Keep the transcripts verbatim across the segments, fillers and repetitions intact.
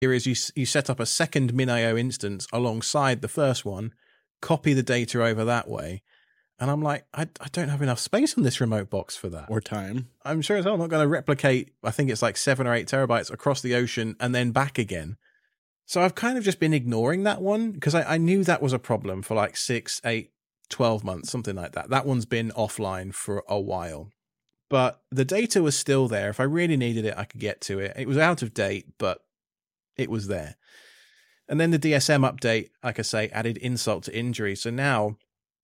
Here is you, you set up a second MinIO instance alongside the first one, copy the data over that way. And I'm like, I, I don't have enough space on this remote box for that. Or time. I'm sure as hell not going to replicate, I think it's like seven or eight terabytes across the ocean and then back again. So I've kind of just been ignoring that one because I, I knew that was a problem for like six, eight, twelve months, something like that. That one's been offline for a while. But the data was still there. If I really needed it, I could get to it. It was out of date, but it was there. And then the D S M update, like I say, added insult to injury. So now,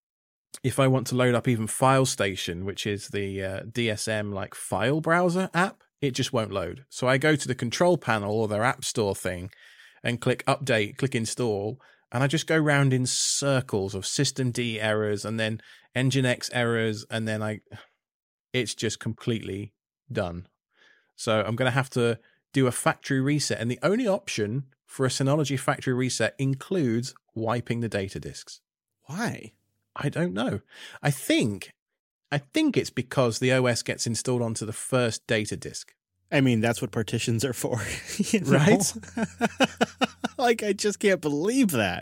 if I want to load up even FileStation, which is the uh, D S M like file browser app, it just won't load. So I go to the control panel or their app store thing and click update, click install, and I just go round in circles of systemd errors and then Nginx errors, and then I, it's just completely done. So I'm going to have to do a factory reset, and the only option for a Synology factory reset includes wiping the data disks. Why? I don't know. I think, I think it's because the O S gets installed onto the first data disk. I mean, that's what partitions are for, you know? Right? Like, I just can't believe that.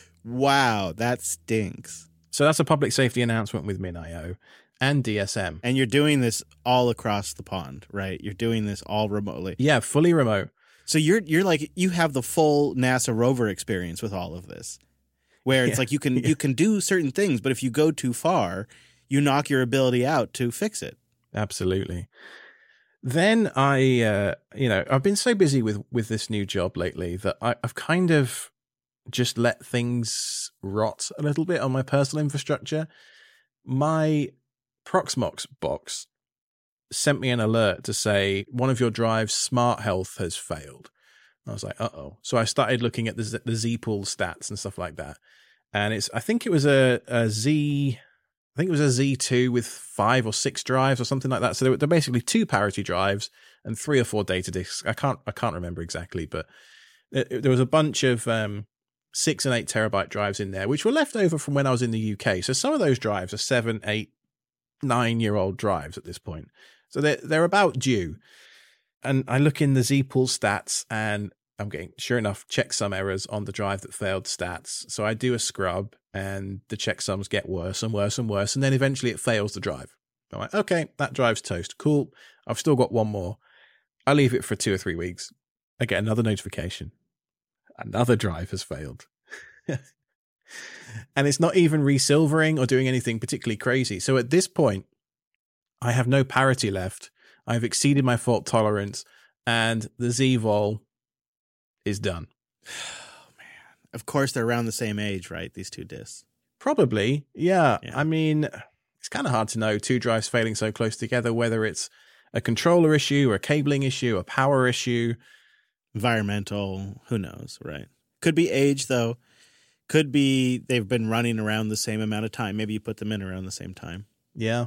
Wow, that stinks. So that's a public safety announcement with MinIO and D S M. And you're doing this all across the pond, right? You're doing this all remotely. Yeah, fully remote. So you're you're like, you have the full NASA rover experience with all of this. Where it's yeah. like you can yeah. you can do certain things, but if you go too far, you knock your ability out to fix it. Absolutely. Then I, uh, you know, I've been so busy with, with this new job lately that I, I've kind of just let things rot a little bit on my personal infrastructure. My Proxmox box sent me an alert to say one of your drives' smart health has failed. I was like, uh-oh. So I started looking at the, Z- the Z-Pool stats and stuff like that. And it's, I think it was a, a Z, I think it was a Z two with five or six drives or something like that. So there were, there were basically two parity drives and three or four data disks. I can't, I can't remember exactly, but it, there was a bunch of um, six and eight terabyte drives in there, which were left over from when I was in the U K. So some of those drives are seven, eight, nine year old drives at this point. So they're, they're about due. And I look in the Z-Pool stats and I'm getting, sure enough, checksum errors on the drive that failed stats. So I do a scrub and the checksums get worse and worse and worse. And then eventually it fails the drive. I'm like, okay, that drive's toast. Cool. I've still got one more. I leave it for two or three weeks. I get another notification. Another drive has failed. And it's not even resilvering or doing anything particularly crazy. So at this point, I have no parity left. I've exceeded my fault tolerance, and the Z-Vol is done. Oh, man. Of course, they're around the same age, right? These two disks. Probably, yeah. yeah. I mean, it's kind of hard to know two drives failing so close together, whether it's a controller issue or a cabling issue, a power issue. Environmental, who knows, right? Could be age, though. Could be they've been running around the same amount of time. Maybe you put them in around the same time. Yeah.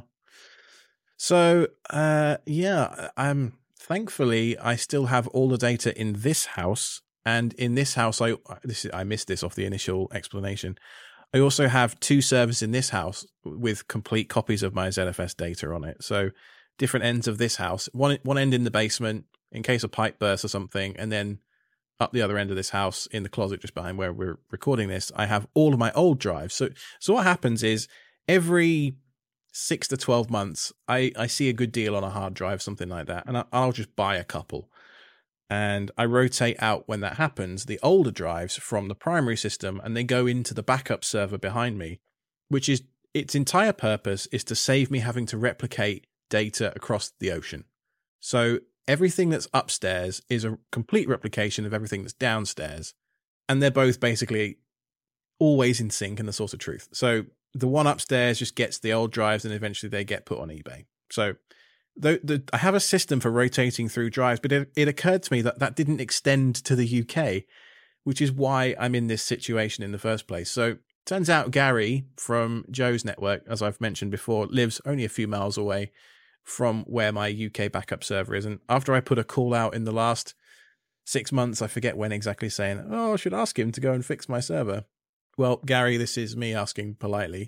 So, uh, yeah, I'm thankfully I still have all the data in this house, and in this house, I this is, I missed this off the initial explanation. I also have two servers in this house with complete copies of my Z F S data on it. So, different ends of this house, one one end in the basement in case of pipe burst or something, and then up the other end of this house in the closet just behind where we're recording this, I have all of my old drives. So, so what happens is every six to twelve months, I, I see a good deal on a hard drive, something like that, and I, I'll just buy a couple. And I rotate out when that happens, the older drives from the primary system, and they go into the backup server behind me, which is its entire purpose is to save me having to replicate data across the ocean. So everything that's upstairs is a complete replication of everything that's downstairs, and they're both basically always in sync and the source of truth. So the one upstairs just gets the old drives and eventually they get put on eBay. So the, the, I have a system for rotating through drives, but it, it occurred to me that that didn't extend to the U K, which is why I'm in this situation in the first place. So turns out Gary from Joe's network, as I've mentioned before, lives only a few miles away from where my U K backup server is. And after I put a call out in the last six months, I forget when exactly, saying, oh, I should ask him to go and fix my server. Well, Gary, this is me asking politely.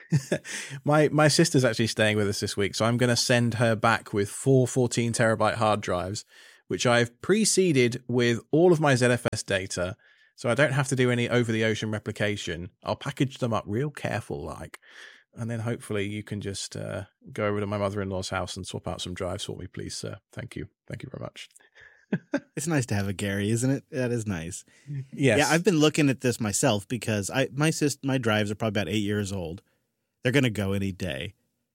my my sister's actually staying with us this week, so I'm going to send her back with four fourteen terabyte hard drives which I've preceded with all of my Z F S data, so I don't have to do any over-the-ocean replication. I'll package them up real careful like, and then hopefully you can just uh, go over to my mother-in-law's house and swap out some drives for me, please, sir. Thank you. Thank you very much. It's nice to have a Gary, isn't it? That is nice. Yes. Yeah, I've been looking at this myself because I my sis, my drives are probably about eight years old. They're going to go any day.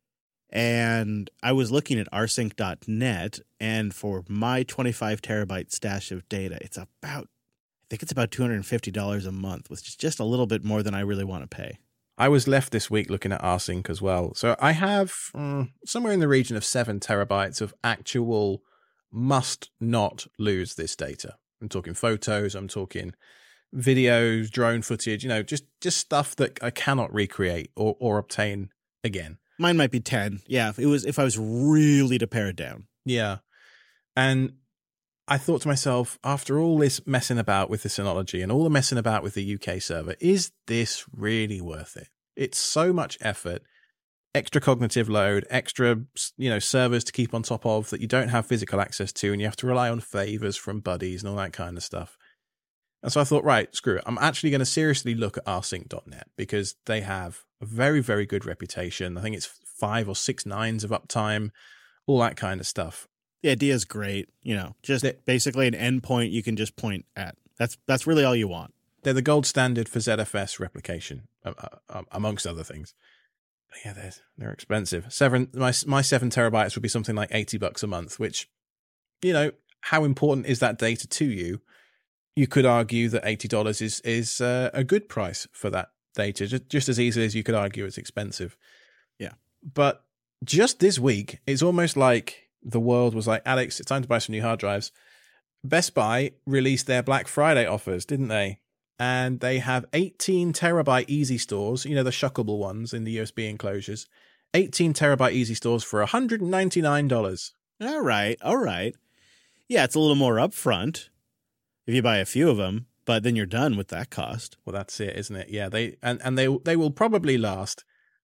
And I was looking at r sync dot net, and for my twenty-five terabyte stash of data, it's about, I think it's about two hundred fifty dollars a month, which is just a little bit more than I really want to pay. I was left this week looking at rsync as well. So I have um, somewhere in the region of seven terabytes of actual must not lose this data. I'm talking photos, I'm talking videos, drone footage, you know, just, just stuff that I cannot recreate or, or obtain again. Mine might be ten. Yeah, if it was if I was really to pare it down. Yeah. And I thought to myself, after all this messing about with the Synology and all the messing about with the U K server, is this really worth it? It's so much effort, extra cognitive load, extra, you know, servers to keep on top of that you don't have physical access to, and you have to rely on favors from buddies and all that kind of stuff. And so I thought, right, screw it. I'm actually going to seriously look at r sync dot net because they have a very, very good reputation. I think it's five or six nines of uptime, all that kind of stuff. The idea is great. You know, just they, basically an endpoint you can just point at. That's that's really all you want. They're the gold standard for Z F S replication, uh, uh, amongst other things. But yeah, they're they're expensive. Seven my my seven terabytes would be something like eighty bucks a month. Which, you know, how important is that data to you? You could argue that eighty dollars is is uh, a good price for that data, just, just as easily as you could argue it's expensive. Yeah. But just this week, it's almost like the world was like, Alex, it's time to buy some new hard drives. Best Buy released their Black Friday offers, didn't they? And they have eighteen terabyte easy stores, you know, the shuckable ones in the U S B enclosures, eighteen terabyte easy stores for one hundred ninety-nine dollars. All right. All right. Yeah, it's a little more upfront if you buy a few of them, but then you're done with that cost. Well, that's it, isn't it? Yeah, they and, and they they will probably last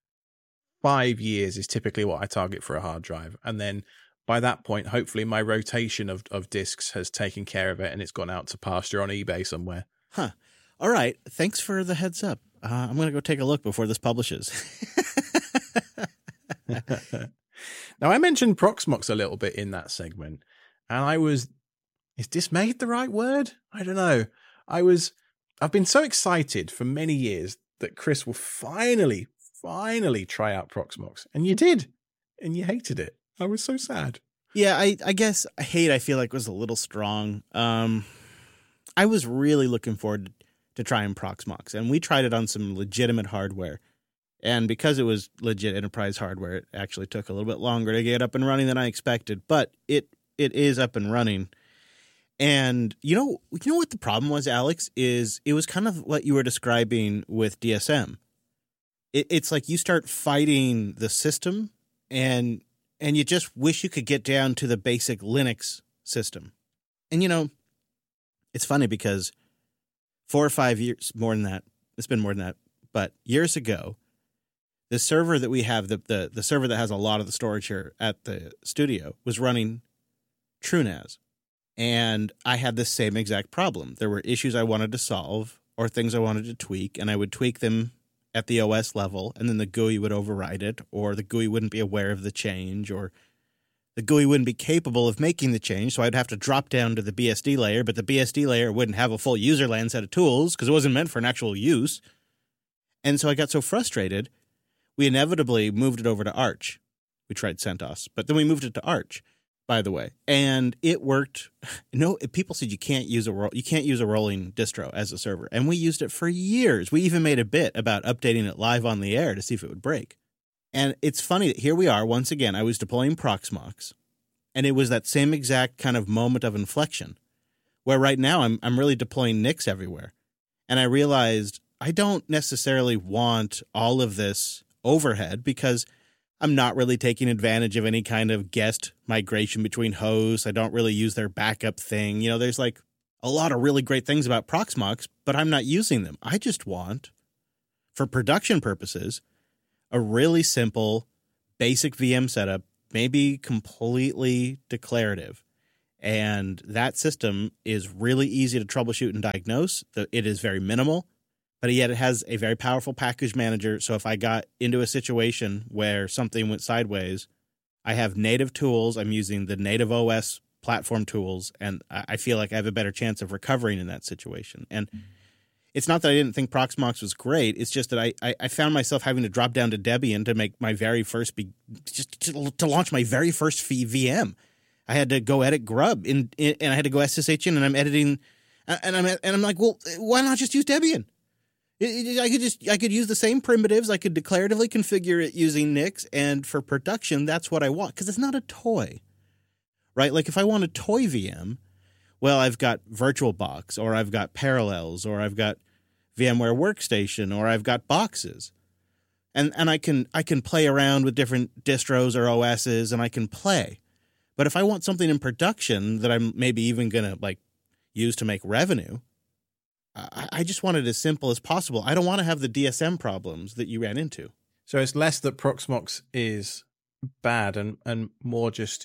five years is typically what I target for a hard drive. And then by that point, hopefully my rotation of, of disks has taken care of it and it's gone out to pasture on eBay somewhere. Huh. All right. Thanks for the heads up. Uh, I'm going to go take a look before this publishes. Now, I mentioned Proxmox a little bit in that segment, and I was, is dismayed the right word? I don't know. I was, I've been so excited for many years that Chris will finally, finally try out Proxmox. And you did. And you hated it. I was so sad. Yeah, I, I guess hate, I feel like, was a little strong. Um, I was really looking forward to, to trying Proxmox, and we tried it on some legitimate hardware. And because it was legit enterprise hardware, it actually took a little bit longer to get up and running than I expected. But it it is up and running. And you know, you know what the problem was, Alex, is it was kind of what you were describing with D S M. It, it's like you start fighting the system, and and you just wish you could get down to the basic Linux system. And you know, it's funny because four or five years, more than that, it's been more than that, but years ago, the server that we have, the, the the server that has a lot of the storage here at the studio, was running TrueNAS. And I had the same exact problem. There were issues I wanted to solve or things I wanted to tweak, and I would tweak them at the O S level, and then the G U I would override it, or the G U I wouldn't be aware of the change, or the G U I wouldn't be capable of making the change, so I'd have to drop down to the B S D layer, but the B S D layer wouldn't have a full user land set of tools because it wasn't meant for an actual use. And so I got so frustrated, we inevitably moved it over to Arch. We tried CentOS, but then we moved it to Arch, by the way, and it worked. No, people said you can't use a ro- you can't use a rolling distro as a server, and we used it for years. We even made a bit about updating it live on the air to see if it would break. And it's funny that here we are once again. I was deploying Proxmox, and it was that same exact kind of moment of inflection, where right now I'm I'm really deploying Nix everywhere, and I realized I don't necessarily want all of this overhead because I'm not really taking advantage of any kind of guest migration between hosts. I don't really use their backup thing. You know, there's like a lot of really great things about Proxmox, but I'm not using them. I just want, for production purposes, a really simple, basic V M setup, maybe completely declarative. And that system is really easy to troubleshoot and diagnose. It is very minimal, but yet it has a very powerful package manager. So if I got into a situation where something went sideways, I have native tools. I'm using the native O S platform tools, and I feel like I have a better chance of recovering in that situation. And it's not that I didn't think Proxmox was great. It's just that I, I, I found myself having to drop down to Debian to make my very first, be, just to, to launch my very first V M. I had to go edit Grub in, in, and I had to go S S H in, and I'm editing, and I'm and I'm like, well, why not just use Debian? It, it, I could just I could use the same primitives. I could declaratively configure it using Nix, and for production, that's what I want because it's not a toy, right? Like if I want a toy V M, well, I've got VirtualBox, or I've got Parallels, or I've got VMware Workstation, or I've got boxes, and and I can I can play around with different distros or O Ss, and I can play. But if I want something in production that I'm maybe even going to like use to make revenue, I, I just want it as simple as possible. I don't want to have the D S M problems that you ran into. So it's less that Proxmox is bad and, and more just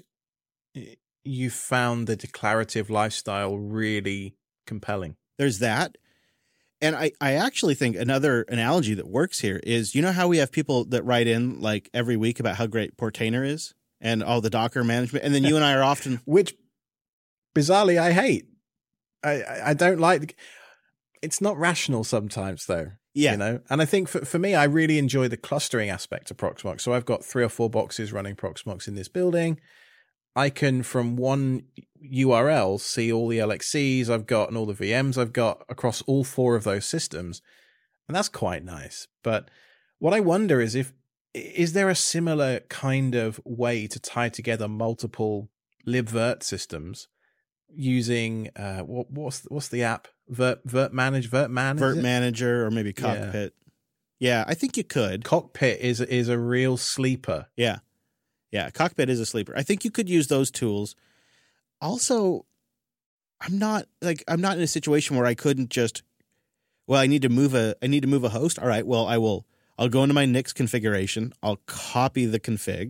you found the declarative lifestyle really compelling. There's that. And I, I actually think another analogy that works here is, you know how we have people that write in like every week about how great Portainer is? And all the Docker management. And then you and I are often... Which, bizarrely, I hate. I, I don't like... It's not rational sometimes, though. Yeah. You know? And I think for, for me, I really enjoy the clustering aspect of Proxmox. So I've got three or four boxes running Proxmox in this building. I can, from one U R L, see all the L X Cs I've got and all the V Ms I've got across all four of those systems. And that's quite nice. But what I wonder is if Is there a similar kind of way to tie together multiple libvirt systems using uh, what, what's what's the app? Virt, Virt Manage, Virt Man, Virt Manager, or maybe Cockpit. Yeah. yeah, I think you could. Cockpit is is a real sleeper. Yeah, yeah, Cockpit is a sleeper. I think you could use those tools. Also, I'm not like I'm not in a situation where I couldn't just. Well, I need to move a I need to move a host. All right. Well, I will. I'll go into my Nix configuration, I'll copy the config,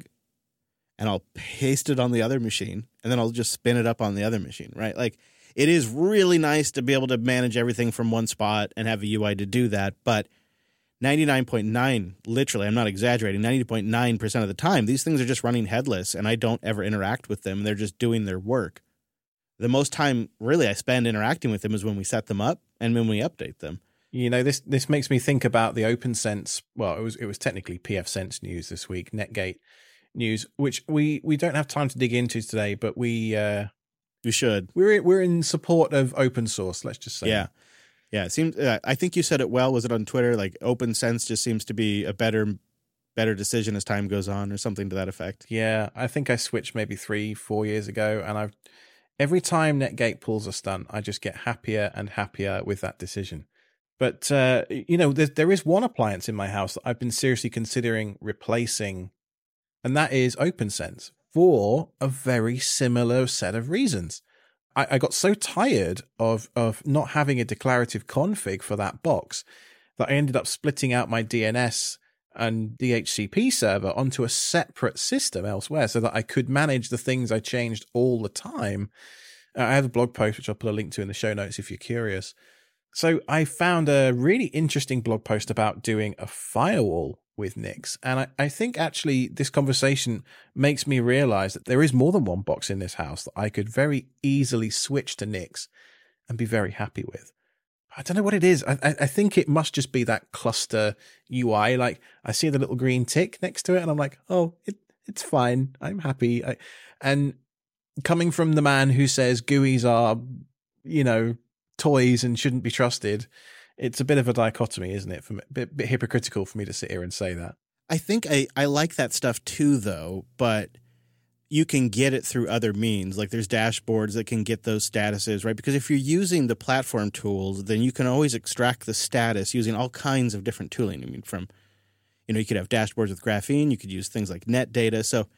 and I'll paste it on the other machine, and then I'll just spin it up on the other machine, right? Like, it is really nice to be able to manage everything from one spot and have a U I to do that, but ninety-nine point nine, literally, I'm not exaggerating, ninety point nine percent of the time, these things are just running headless, and I don't ever interact with them. They're just doing their work. The most time, really, I spend interacting with them is when we set them up and when we update them. You know, this this makes me think about the OpenSense. Well, it was it was technically pfSense news this week, Netgate news, which we, we don't have time to dig into today, but we uh, we should. We're we're in support of open source. Let's just say, yeah, yeah. It seems. Uh, I think you said it well. Was it on Twitter? Like OpenSense just seems to be a better better decision as time goes on, or something to that effect. Yeah, I think I switched maybe three four years ago, and I've every time Netgate pulls a stunt, I just get happier and happier with that decision. But, uh, you know, there, there is one appliance in my house that I've been seriously considering replacing, and that is OpenSense, for a very similar set of reasons. I, I got so tired of, of not having a declarative config for that box that I ended up splitting out my D N S and D H C P server onto a separate system elsewhere so that I could manage the things I changed all the time. Uh, I have a blog post, which I'll put a link to in the show notes if you're curious. So I found a really interesting blog post about doing a firewall with Nix. And I, I think actually this conversation makes me realize that there is more than one box in this house that I could very easily switch to Nix and be very happy with. I don't know what it is. I, I think it must just be that cluster U I. Like I see the little green tick next to it and I'm like, oh, it, it's fine. I'm happy. I, and coming from the man who says G U Is are, you know, toys and shouldn't be trusted, it's a bit of a dichotomy, isn't it? For me, a bit, bit hypocritical for me to sit here and say that. I think I, I like that stuff too, though, but you can get it through other means. Like there's dashboards that can get those statuses, right? Because if you're using the platform tools, then you can always extract the status using all kinds of different tooling. I mean, from, you know, you could have dashboards with Graphene, you could use things like NetData. So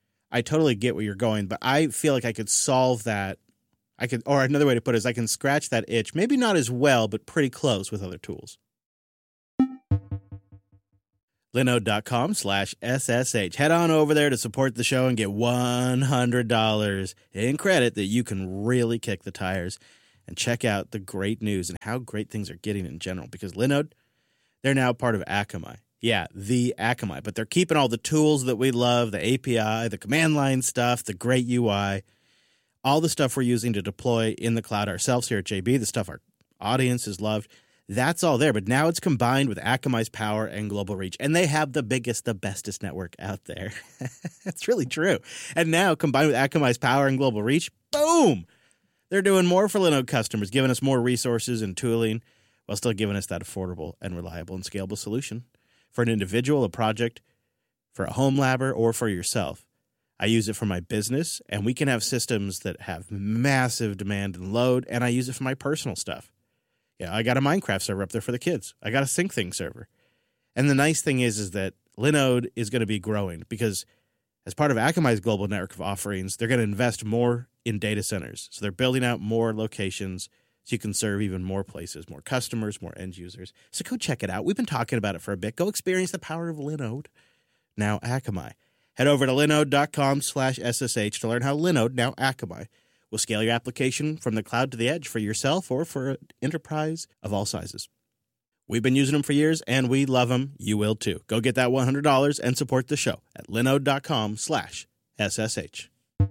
I totally get where you're going, but I feel like I could solve that. I could, or another way to put it is I can scratch that itch, maybe not as well, but pretty close with other tools. Linode.com slash SSH. Head on over there to support the show and get one hundred dollars in credit that you can really kick the tires and check out the great news and how great things are getting in general. Because Linode, they're now part of Akamai. Yeah, the Akamai. But they're keeping all the tools that we love, the A P I, the command line stuff, the great U I, all the stuff we're using to deploy in the cloud ourselves here at J B, the stuff our audience has loved. That's all there, but now it's combined with Akamai's power and global reach, and they have the biggest, the bestest network out there. That's really true. And now, combined with Akamai's power and global reach, boom! They're doing more for Linode customers, giving us more resources and tooling, while still giving us that affordable and reliable and scalable solution for an individual, a project, for a home labber, or for yourself. I use it for my business, and we can have systems that have massive demand and load, and I use it for my personal stuff. Yeah, I got a Minecraft server up there for the kids. I got a SyncThing server. And the nice thing is, is that Linode is going to be growing because as part of Akamai's global network of offerings, they're going to invest more in data centers. So they're building out more locations so you can serve even more places, more customers, more end users. So go check it out. We've been talking about it for a bit. Go experience the power of Linode, now Akamai. Head over to linode.com slash SSH to learn how Linode, now Akamai, will scale your application from the cloud to the edge for yourself or for an enterprise of all sizes. We've been using them for years, and we love them. You will too. Go get that one hundred dollars and support the show at linode.com slash SSH.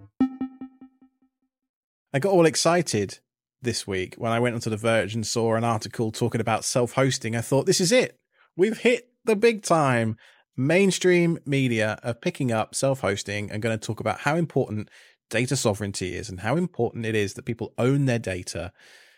I got all excited this week when I went onto The Verge and saw an article talking about self-hosting. I thought, this is it. We've hit the big time. Mainstream media are picking up self-hosting and going to talk about how important data sovereignty is and how important it is that people own their data.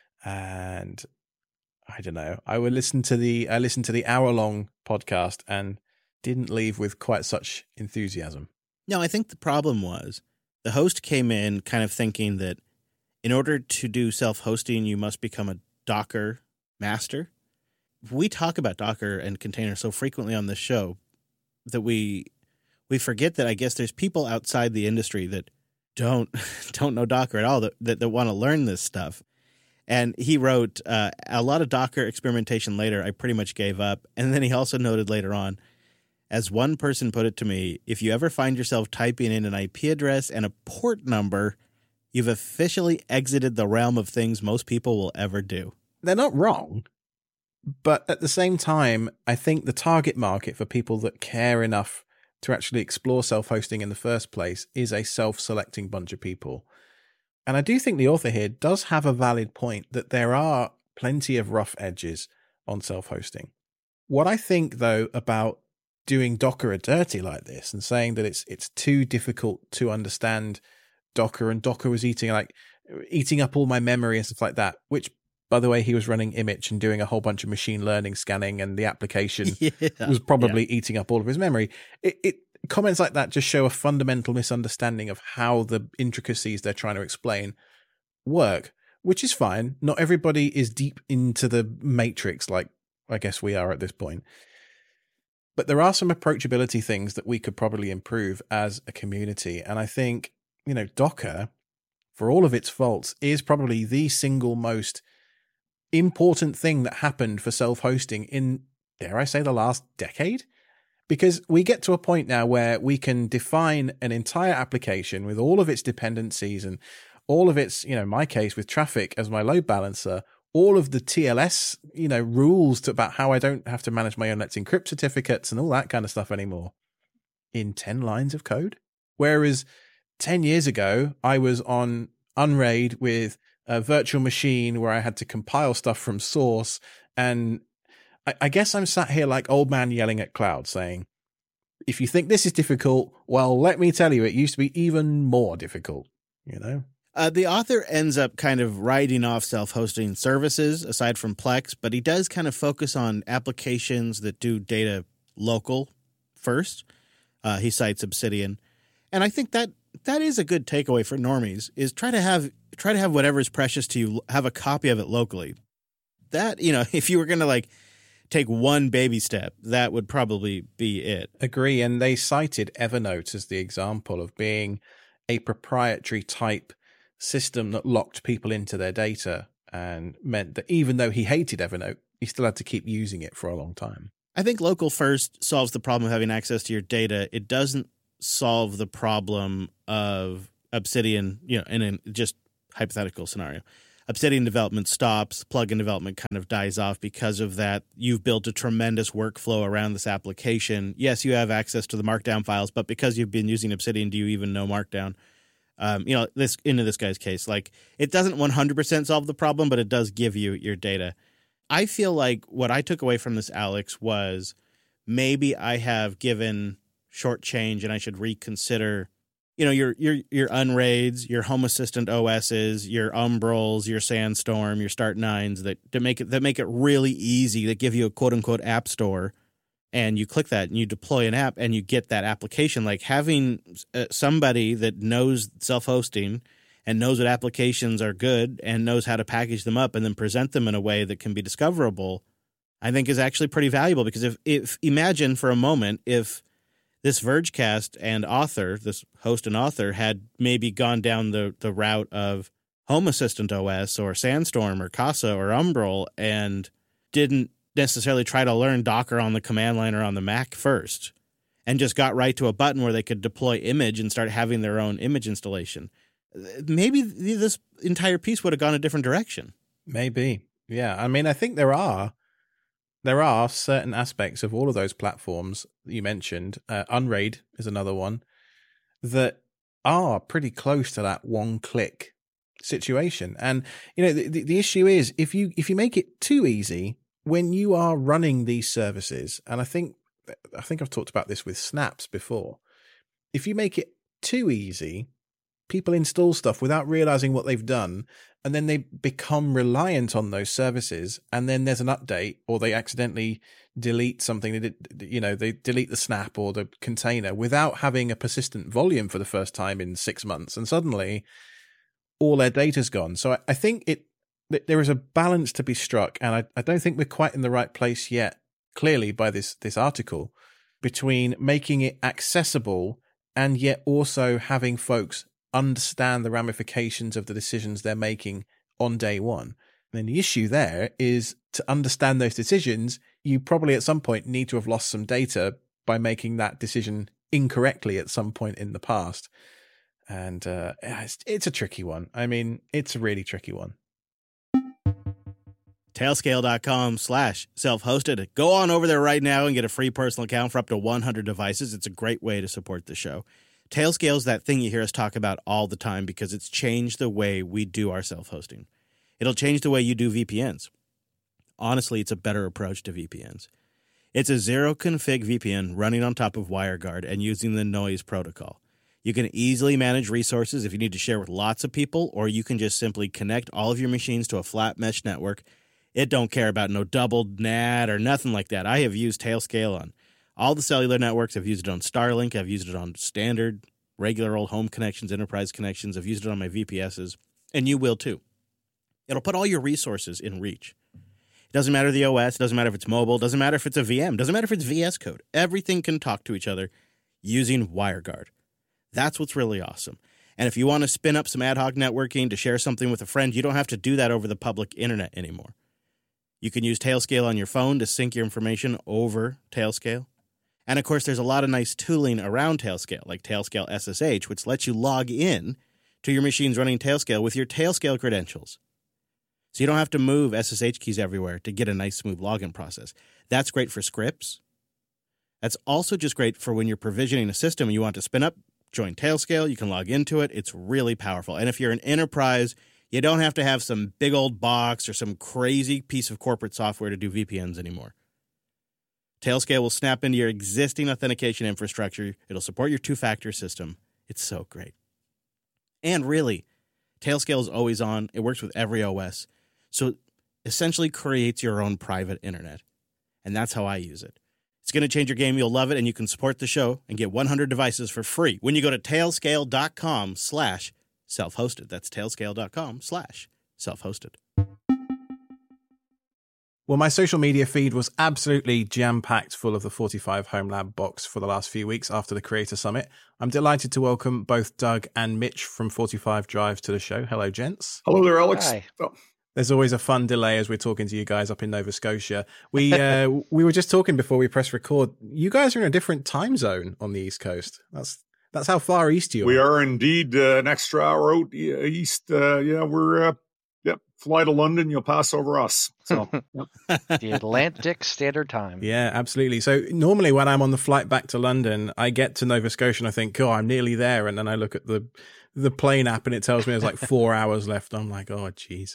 And I don't know, I would listen to the I listened to the hour long podcast and didn't leave with quite such enthusiasm. No, I think the problem was the host came in kind of thinking that in order to do self-hosting, you must become a Docker master. We talk about Docker and containers so frequently on this show that we we forget that I guess there's people outside the industry that don't don't know Docker at all, that, that, that want to learn this stuff. And he wrote, uh, a lot of Docker experimentation later, I pretty much gave up. And then he also noted later on, as one person put it to me, if you ever find yourself typing in an I P address and a port number, you've officially exited the realm of things most people will ever do. They're not wrong. But at the same time, I think the target market for people that care enough to actually explore self-hosting in the first place is a self-selecting bunch of people. And I do think the author here does have a valid point that there are plenty of rough edges on self-hosting. What I think, though, about doing Docker a dirty like this and saying that it's it's too difficult to understand Docker, and Docker was eating like eating up all my memory and stuff like that, which, by the way, he was running Image and doing a whole bunch of machine learning scanning, and the application yeah, was probably yeah. eating up all of his memory. It, it comments like that just show a fundamental misunderstanding of how the intricacies they're trying to explain work, which is fine. Not everybody is deep into the matrix like I guess we are at this point. But there are some approachability things that we could probably improve as a community. And I think, you know, Docker, for all of its faults, is probably the single most important thing that happened for self-hosting in, dare I say, the last decade? Because we get to a point now where we can define an entire application with all of its dependencies and all of its, you know, in my case with Traefik as my load balancer, all of the T L S, you know, rules to, about how I don't have to manage my own Let's Encrypt certificates and all that kind of stuff anymore in ten lines of code. Whereas ten years ago, I was on Unraid with a virtual machine where I had to compile stuff from source. And I, I guess I'm sat here like old man yelling at cloud saying, if you think this is difficult, well, let me tell you, it used to be even more difficult, you know? Uh, the author ends up kind of writing off self-hosting services aside from Plex, but he does kind of focus on applications that do data local first. Uh, he cites Obsidian. And I think that that is a good takeaway for normies, is try to have try to have whatever is precious to you, have a copy of it locally. That, you know, if you were going to like take one baby step, that would probably be it. Agree. And they cited Evernote as the example of being a proprietary type system that locked people into their data and meant that even though he hated Evernote, he still had to keep using it for a long time. I think local first solves the problem of having access to your data. It doesn't solve the problem of Obsidian, you know, in a just hypothetical scenario. Obsidian development stops, plugin development kind of dies off because of that. You've built a tremendous workflow around this application. Yes, you have access to the Markdown files, but because you've been using Obsidian, do you even know Markdown? Um, you know, this into this guy's case, like it doesn't one hundred percent solve the problem, but it does give you your data. I feel like what I took away from this, Alex, was maybe I have given short change and I should reconsider, you know, your your your Unraids, your Home Assistant O Ss, your Umbrals, your Sandstorm, your Start Nines that to make it that make it really easy, that give you a quote unquote app store, and you click that and you deploy an app and you get that application. Like having uh, somebody that knows self-hosting and knows what applications are good and knows how to package them up and then present them in a way that can be discoverable, I think is actually pretty valuable. Because if, if imagine for a moment if this Vergecast and author, this host and author, had maybe gone down the, the route of Home Assistant O S or Sandstorm or Casa or Umbral and didn't necessarily try to learn Docker on the command line or on the Mac first and just got right to a button where they could deploy image and start having their own image installation, maybe this entire piece would have gone a different direction. Maybe. Yeah. I mean, I think there are there are certain aspects of all of those platforms that you mentioned. Uh, Unraid is another one that are pretty close to that one-click situation. And, you know, the, the, the issue is if you if you make it too easy when you are running these services, and I think I think I've talked about this with Snaps before, if you make it too easy, people install stuff without realizing what they've done, and then they become reliant on those services. And then there's an update, or they accidentally delete something. They did, you know, they delete the snap or the container without having a persistent volume for the first time in six months, and suddenly all their data's gone. So I, I think it there is a balance to be struck, and I, I don't think we're quite in the right place yet. Clearly, by this this article, between making it accessible and yet also having folks understand the ramifications of the decisions they're making on day one. And then the issue there is to understand those decisions, you probably at some point need to have lost some data by making that decision incorrectly at some point in the past. And uh, it's, it's a tricky one. I mean, it's a really tricky one. Tailscale.com slash self-hosted. Go on over there right now and get a free personal account for up to one hundred devices. It's a great way to support the show. Tailscale is that thing you hear us talk about all the time because it's changed the way we do our self-hosting. It'll change the way you do V P Ns. Honestly, it's a better approach to V P Ns. It's a zero-config V P N running on top of WireGuard and using the noise protocol. You can easily manage resources if you need to share with lots of people, or you can just simply connect all of your machines to a flat mesh network. It don't care about no doubled N A T or nothing like that. I have used Tailscale on all the cellular networks. I've used it on Starlink. I've used it on standard, regular old home connections, enterprise connections. I've used it on my V P Ss, and you will too. It'll put all your resources in reach. It doesn't matter the O S. It doesn't matter if it's mobile. It doesn't matter if it's a V M. It doesn't matter if it's V S Code. Everything can talk to each other using WireGuard. That's what's really awesome. And if you want to spin up some ad hoc networking to share something with a friend, you don't have to do that over the public internet anymore. You can use Tailscale on your phone to sync your information over Tailscale. And of course, there's a lot of nice tooling around Tailscale, like Tailscale S S H, which lets you log in to your machines running Tailscale with your Tailscale credentials. So you don't have to move S S H keys everywhere to get a nice, smooth login process. That's great for scripts. That's also just great for when you're provisioning a system and you want to spin up, join Tailscale, you can log into it. It's really powerful. And if you're an enterprise, you don't have to have some big old box or some crazy piece of corporate software to do V P Ns anymore. Tailscale will snap into your existing authentication infrastructure. It'll support your two-factor system. It's so great. And really, Tailscale is always on. It works with every O S. So it essentially creates your own private internet. And that's how I use it. It's going to change your game. You'll love it. And you can support the show and get one hundred devices for free when you go to tailscale.com slash self-hosted. That's tailscale.com slash self-hosted. Well, my social media feed was absolutely jam-packed full of the forty-five Home Lab box for the last few weeks after the Creator Summit. I'm delighted to welcome both Doug and Mitch from forty-five Drive to the show. Hello, gents. Hello there, Alex. Hi. Oh, There's always a fun delay as we're talking to you guys up in Nova Scotia. We uh, we were just talking before we press record. You guys are in a different time zone on the East Coast. That's that's how far east you are. We are indeed uh, an extra hour out east. Uh, yeah, we're uh, yep. Fly to London, you'll pass over us. So yep. The Atlantic Standard Time. Yeah, absolutely. So normally when I'm on the flight back to London, I get to Nova Scotia and I think, oh, I'm nearly there, and then I look at the the plane app and it tells me there's like four hours left. I'm like, oh, geez.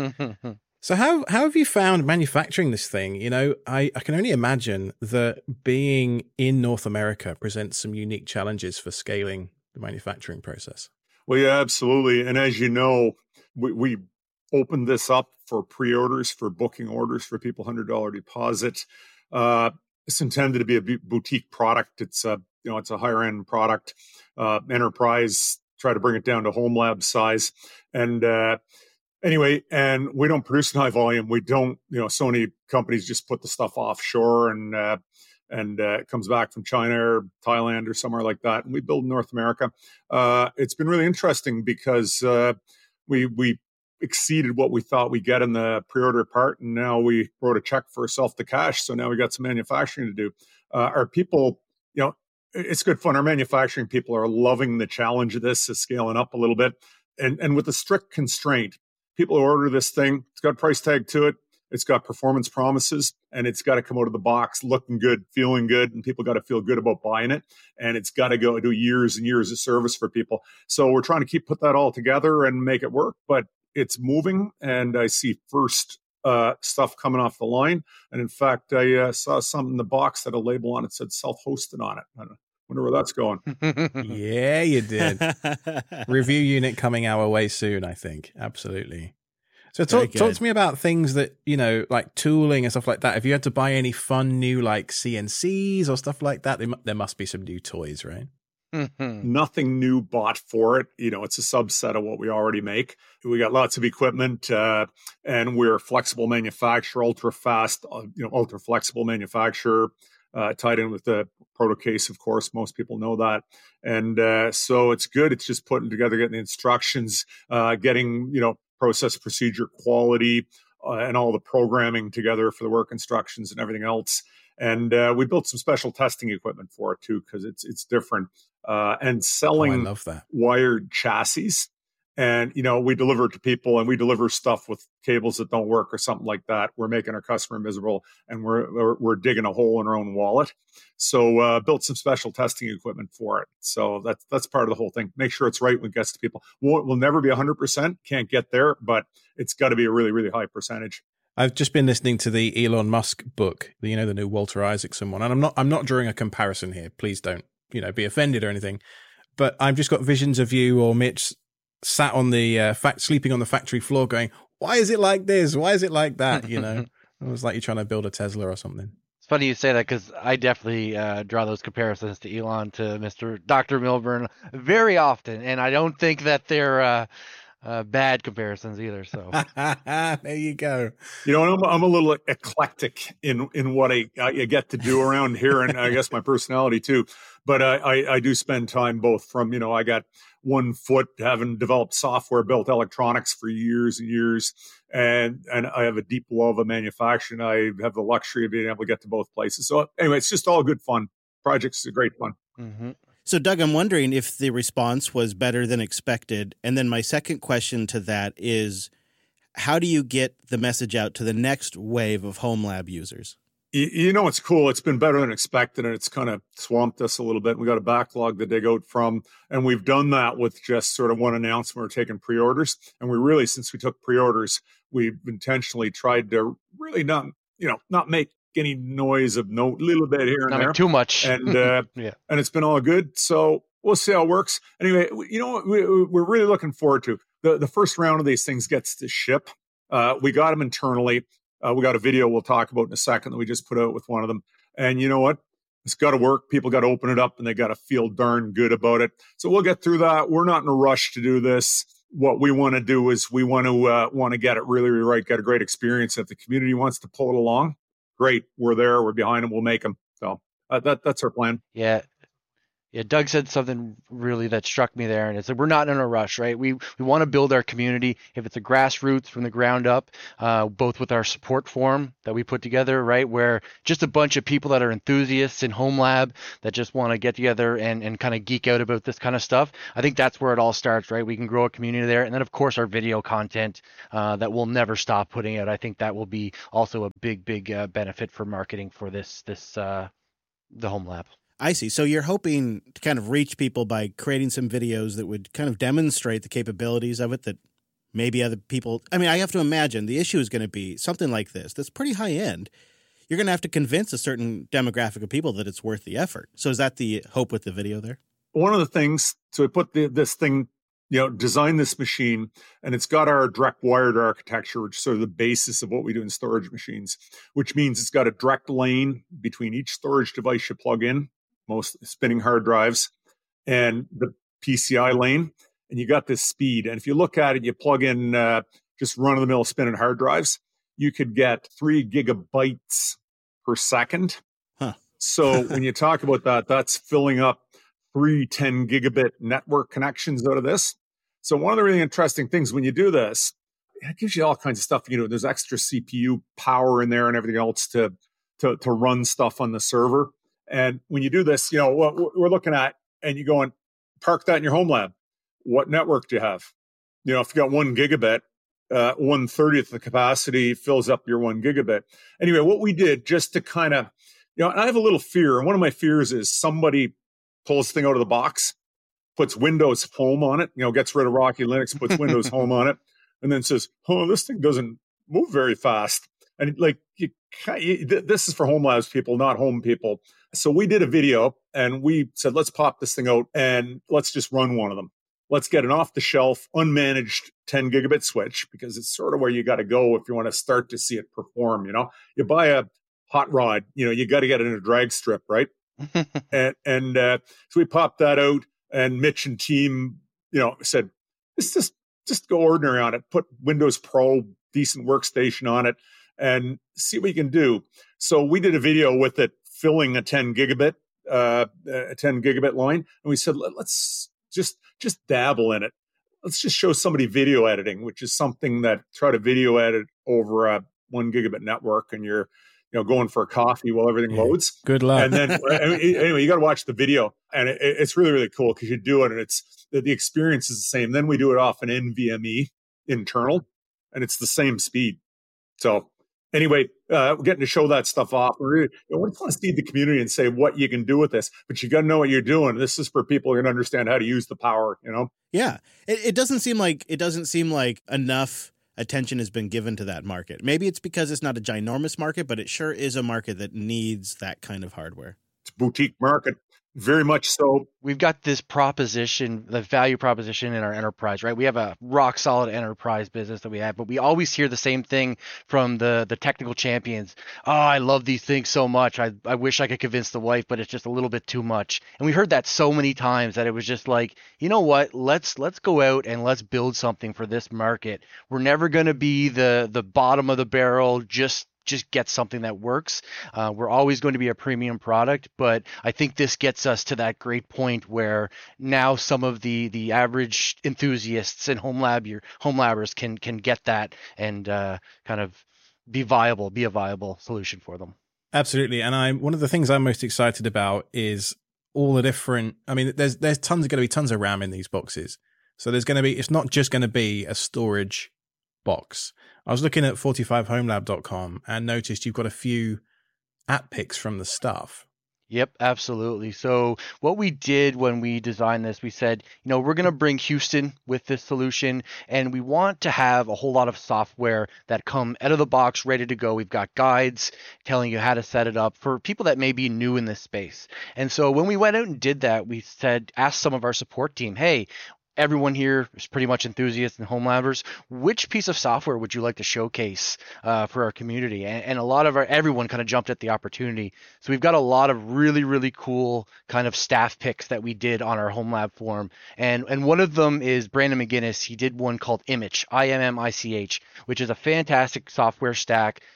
So how how have you found manufacturing this thing? You know, I, I can only imagine that being in North America presents some unique challenges for scaling the manufacturing process. Well, yeah, absolutely. And as you know, we, we opened this up for pre-orders, for booking orders for people, one hundred dollars deposit. Uh, it's intended to be a boutique product. It's a, you know, it's a higher end product. Uh, enterprise, try to bring it down to home lab size. And, uh, Anyway, and we don't produce in high volume. We don't, you know, so many companies just put the stuff offshore and uh, and uh, it comes back from China or Thailand or somewhere like that. And we build in North America. Uh, it's been really interesting because uh, we we exceeded what we thought we'd get in the pre-order part, and now we wrote a check for self to cash. So now we got some manufacturing to do. Uh, our people, you know, it's good fun. Our manufacturing people are loving the challenge of this, is scaling up a little bit, and and with a strict constraint. People who order this thing, it's got a price tag to it. It's got performance promises, and it's got to come out of the box looking good, feeling good, and people got to feel good about buying it. And it's got to go do years and years of service for people. So we're trying to keep put that all together and make it work, but it's moving. And I see first uh, stuff coming off the line. And in fact, I uh, saw something in the box that a label on it said self-hosted on it. I don't know. Wonder where that's going. Yeah, you did. Review unit coming our way soon, I think. Absolutely. So talk, talk to me about things that, you know, like tooling and stuff like that. Have you had to buy any fun new like C N Cs or stuff like that? There must be some new toys, right? Nothing new bought for it. You know, it's a subset of what we already make. We got lots of equipment uh, and we're a flexible manufacturer, ultra fast, uh, you know, ultra flexible manufacturer. Uh, tied in with the Protocase, of course, most people know that. And uh, so it's good. It's just putting together, getting the instructions, uh, getting, you know, process, procedure, quality, uh, and all the programming together for the work instructions and everything else. And uh, we built some special testing equipment for it too, because it's it's different. Uh, and selling oh, I love that. wired chassis. And, you know, we deliver it to people and we deliver stuff with cables that don't work or something like that. We're making our customer miserable and we're we're, we're digging a hole in our own wallet. So uh, built some special testing equipment for it. So that's that's part of the whole thing. Make sure it's right when it gets to people. Won't, will never be one hundred percent. Can't get there, but it's got to be a really, really high percentage. I've just been listening to the Elon Musk book, you know, the new Walter Isaacson one. And I'm not I'm not drawing a comparison here. Please don't, you know, be offended or anything. But I've just got visions of you or Mitch sat on the uh, fact, sleeping on the factory floor going, why is it like this? Why is it like that? You know, it was like you're trying to build a Tesla or something. It's funny you say that because I definitely uh, draw those comparisons to Elon, to Mister Doctor Milburn very often. And I don't think that they're uh, uh, bad comparisons either. So there you go. You know, I'm, I'm a little eclectic in, in what I, I get to do around here. And I guess my personality too. But I, I, I do spend time both from, you know, I got one foot having developed software, built electronics for years and years. And, and I have a deep love of manufacturing. I have the luxury of being able to get to both places. So anyway, it's just all good fun. Projects are great fun. Mm-hmm. So Doug, I'm wondering if the response was better than expected. And then my second question to that is, how do you get the message out to the next wave of home lab users? You know, it's cool. It's been better than expected, and it's kind of swamped us a little bit. We got a backlog to dig out from, and we've done that with just sort of one announcement. We're taking pre-orders, and we really, since we took pre-orders, we've intentionally tried to really not, you know, not make any noise of no little bit here and not there, make too much, and uh, yeah, and it's been all good. So we'll see how it works. Anyway, you know what we, we're really looking forward to the the first round of these things gets to ship. Uh, we got them internally. Uh, we got a video we'll talk about in a second that we just put out with one of them. And you know what? It's got to work. People got to open it up and they got to feel darn good about it. So we'll get through that. We're not in a rush to do this. What we want to do is we want to uh, want to get it really, really right, get a great experience. If the community wants to pull it along, great. We're there. We're behind them. We'll make them. So uh, that that's our plan. yeah. Yeah, Doug said something really that struck me there, and it's like we're not in a rush, right? We we want to build our community. If it's a grassroots from the ground up, uh, both with our support forum that we put together, right, where just a bunch of people that are enthusiasts in home lab that just want to get together and, and kind of geek out about this kind of stuff. I think that's where it all starts, right? We can grow a community there, and then of course our video content uh, that we'll never stop putting out. I think that will be also a big, big uh, benefit for marketing for this this uh, the home lab. I see. So you're hoping to kind of reach people by creating some videos that would kind of demonstrate the capabilities of it that maybe other people, I mean, I have to imagine the issue is going to be something like this. That's pretty high end. You're going to have to convince a certain demographic of people that it's worth the effort. So is that the hope with the video there? One of the things, so we put the, this thing, you know, design this machine, and it's got our direct wired architecture, which is sort of the basis of what we do in storage machines, which means it's got a direct lane between each storage device you plug in, most spinning hard drives, and the P C I lane, and you got this speed. And if you look at it, you plug in uh, just run-of-the-mill spinning hard drives, you could get three gigabytes per second. Huh. So when you talk about that, that's filling up three ten gigabit network connections out of this. So one of the really interesting things when you do this, it gives you all kinds of stuff. You know, there's extra C P U power in there and everything else to to, to run stuff on the server. And when you do this, you know, what we're looking at, and you go and park that in your home lab. What network do you have? You know, if you got one gigabit, uh, one thirtieth of the capacity fills up your one gigabit. Anyway, what we did just to kind of, you know, and I have a little fear. And one of my fears is somebody pulls the thing out of the box, puts Windows Home on it, you know, gets rid of Rocky Linux, puts Windows Home on it, and then says, oh, this thing doesn't move very fast. And like, you, you, this is for home labs people, not home people. So we did a video and we said, let's pop this thing out and let's just run one of them. Let's get an off-the-shelf, unmanaged ten gigabit switch, because it's sort of where you got to go if you want to start to see it perform. You know, you buy a hot rod, you know, you got to get it in a drag strip, right? and and uh, so we popped that out, and Mitch and team, you know, said, let's just just go ordinary on it. Put Windows Pro, decent workstation on it, and see what you can do. So we did a video with it filling a ten gigabit, uh, a ten gigabit line, and we said, Let, let's just just dabble in it. Let's just show somebody video editing, which is something that try to video edit over a one gigabit network, and you're, you know, going for a coffee while everything yeah. loads. Good luck. And then anyway, you got to watch the video, and it, it's really, really cool because you do it, and it's the, the experience is the same. Then we do it off an NVMe internal, and it's the same speed. So anyway, uh, we're getting to show that stuff off. We really, you know, we just want to see the community and say what you can do with this, but you got to know what you're doing. This is for people who can understand how to use the power, you know? Yeah. It, it doesn't seem like, it doesn't seem like enough attention has been given to that market. Maybe it's because it's not a ginormous market, but it sure is a market that needs that kind of hardware. It's a boutique market. Very much so. We've got this proposition, the value proposition in our enterprise, right? We have a rock solid enterprise business that we have, but we always hear the same thing from the, the technical champions. Oh, I love these things so much. I, I wish I could convince the wife, but it's just a little bit too much. And we heard that so many times that it was just like, you know what? Let's let's go out and let's build something for this market. We're never going to be the the bottom of the barrel, just just get something that works. Uh, we're always going to be a premium product, but I think this gets us to that great point where now some of the the average enthusiasts and home lab, your home labbers can can get that and uh, kind of be viable, be a viable solution for them. Absolutely. And I one of the things I'm most excited about is all the different, I mean, there's there's tons going to be tons of RAM in these boxes. So there's going to be, it's not just going to be a storage box. I was looking at forty-five home lab dot com and noticed you've got a few app picks from the stuff. Yep, absolutely. So what we did when we designed this, we said, you know, we're going to bring Houston with this solution, and we want to have a whole lot of software that come out of the box ready to go. We've got guides telling you how to set it up for people that may be new in this space. And so when we went out and did that, we said, asked some of our support team, hey, everyone here is pretty much enthusiasts and home labbers. Which piece of software would you like to showcase uh, for our community? And, and a lot of our, everyone kind of jumped at the opportunity. So we've got a lot of really, really cool kind of staff picks that we did on our home lab forum. And, and one of them is Brandon McGinnis. He did one called Imich, I M M I C H, which is a fantastic software stack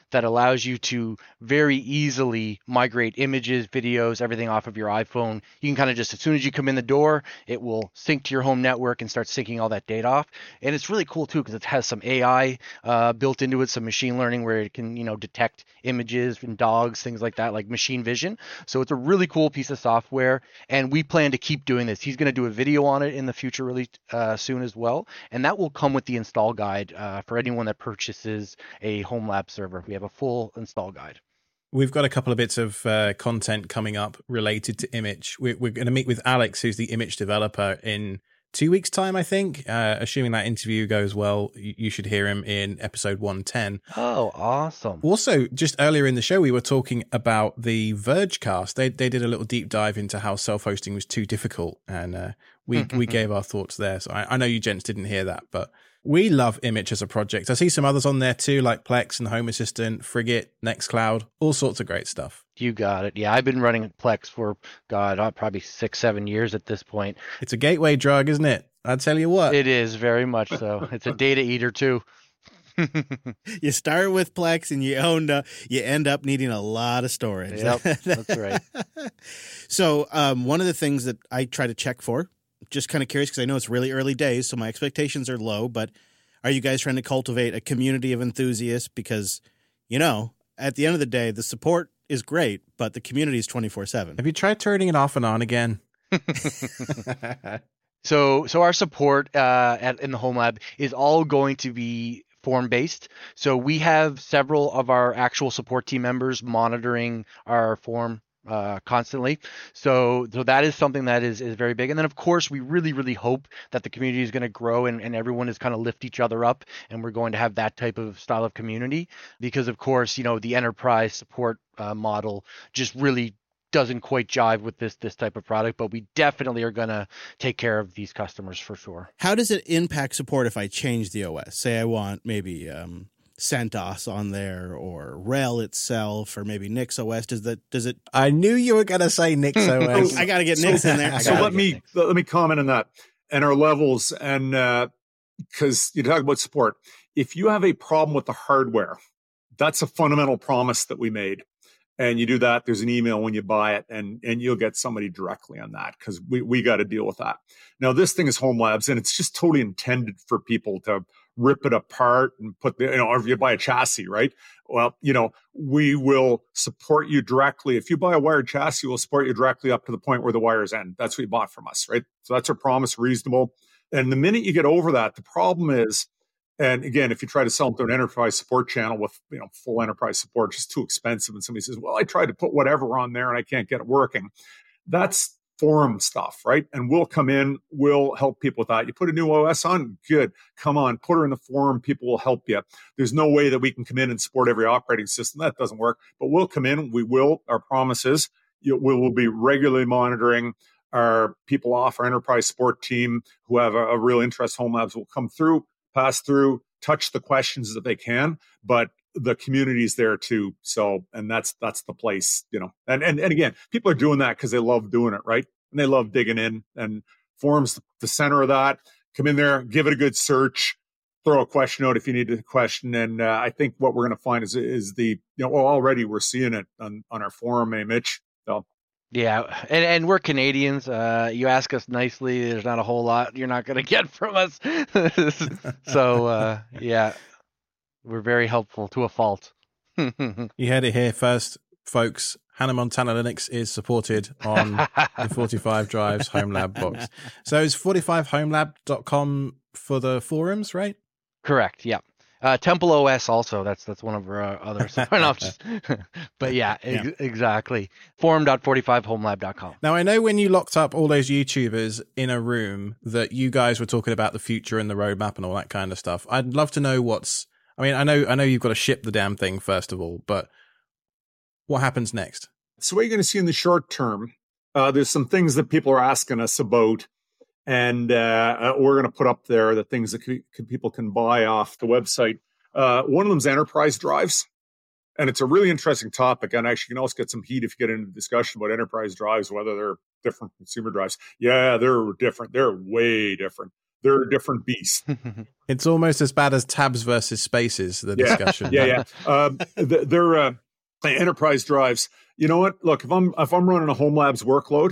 that allows you to very easily migrate images, videos, everything off of your iPhone. You can kind of just, as soon as you come in the door, it will sync to your home network and start syncing all that data off. And it's really cool too, because it has some A I uh, built into it, some machine learning where it can, you know, detect images and dogs, things like that, like machine vision. So it's a really cool piece of software, and we plan to keep doing this. He's going to do a video on it in the future really uh, soon as well, and that will come with the install guide uh, for anyone that purchases a Home Lab server. We have a full install guide. We've got a couple of bits of uh, content coming up related to Image. We're, we're going to meet with Alex, who's the Image developer, in two weeks' time, I think. Uh, assuming that interview goes well, you, you should hear him in episode one ten. Oh, awesome. Also, just earlier in the show, we were talking about the Vergecast. They they did a little deep dive into how self-hosting was too difficult, and uh, we we gave our thoughts there. So I, I know you gents didn't hear that, but we love Image as a project. I see some others on there too, like Plex and Home Assistant, Frigate, Nextcloud, all sorts of great stuff. You got it. Yeah, I've been running Plex for, God, uh, probably six, seven years at this point. It's a gateway drug, isn't it? I tell you what. It is, very much so. It's a data eater too. You start with Plex and you own uh, you end up needing a lot of storage. Yep, that's right. So um, one of the things that I try to check for, just kind of curious because I know it's really early days, so my expectations are low, but are you guys trying to cultivate a community of enthusiasts? Because, you know, at the end of the day, the support is great, but the community is twenty-four seven. Have you tried turning it off and on again? So, so our support uh, at in the Home Lab is all going to be form based. So we have several of our actual support team members monitoring our form uh, constantly. So, so that is something that is is very big. And then, of course, we really, really hope that the community is going to grow and, and everyone is kind of lift each other up, and we're going to have that type of style of community. Because, of course, you know, the enterprise support uh, model just really doesn't quite jive with this this type of product, but we definitely are going to take care of these customers for sure. How does it impact support if I change the O S? Say I want maybe um, CentOS on there, or RHEL itself, or maybe NixOS. Does that does it? I knew you were going to say NixOS. I got to get Nix in there. So let me Nix. let me comment on that and our levels, and because uh, you talk about support. If you have a problem with the hardware, that's a fundamental promise that we made. And you do that, there's an email when you buy it, and, and you'll get somebody directly on that, because we, we got to deal with that. Now, this thing is Home Labs, and it's just totally intended for people to rip it apart and put the, you know, or if you buy a chassis, right? Well, you know, we will support you directly. If you buy a wired chassis, we'll support you directly up to the point where the wires end. That's what you bought from us, right? So that's our promise, reasonable. And the minute you get over that, the problem is, and again, if you try to sell them to an enterprise support channel with, you know, full enterprise support, just too expensive. And somebody says, well, I tried to put whatever on there and I can't get it working. That's forum stuff, right? And we'll come in, we'll help people with that. You put a new O S on, good. Come on, put her in the forum. People will help you. There's no way that we can come in and support every operating system. That doesn't work. But we'll come in. We will. Our promise is you, we will be regularly monitoring. Our people off our enterprise support team who have a, a real interest, Home Labs, will come through, pass through, touch the questions that they can, but the community's there too. So, and that's that's the place, you know. And and, and again, people are doing that because they love doing it, right? And they love digging in, and forums the center of that. Come in there, give it a good search, throw a question out if you need a question. And uh, I think what we're going to find is is the, you know, well, already we're seeing it on, on our forum, eh, Mitch? So. Yeah, and and we're Canadians. Uh, you ask us nicely, there's not a whole lot you're not going to get from us. So, uh, yeah, we're very helpful to a fault. You heard it here first, folks. Hannah Montana Linux is supported on the forty-five Drives Home Lab box. So it's forty-five home lab dot com for the forums, right? Correct, yeah. Uh, Temple O S also, that's that's one of our uh, others. no, just, but yeah, ex- yeah, exactly. forum dot forty-five home lab dot com. Now, I know when you locked up all those YouTubers in a room that you guys were talking about the future and the roadmap and all that kind of stuff. I'd love to know what's, I mean, I know I know you've got to ship the damn thing first of all, but what happens next? So what you're going to see in the short term, uh, there's some things that people are asking us about. And uh, we're going to put up there the things that c- c- people can buy off the website. Uh, one of them is enterprise drives. And it's a really interesting topic. And actually, you can also get some heat if you get into discussion about enterprise drives, whether they're different consumer drives. Yeah, they're different. They're way different. they're a different beast. It's almost as bad as tabs versus spaces, the Yeah, discussion. yeah, yeah. Um, th- they're uh, enterprise drives. You know what? Look, if I'm if I'm running a Home Labs workload,